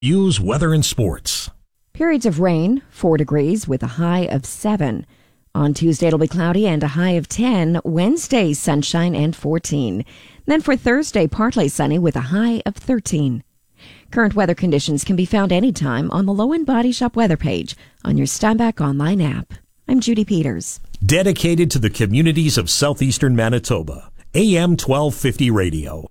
Use weather and sports. Periods of rain, 4 degrees with a high of 7. On Tuesday, it'll be cloudy and a high of 10. Wednesday, sunshine and 14. Then for Thursday, partly sunny with a high of 13. Current weather conditions can be found anytime on the Low End Body Shop weather page on your Steinbach online app. I'm Judy Peters. Dedicated to the communities of southeastern Manitoba. AM 1250 Radio.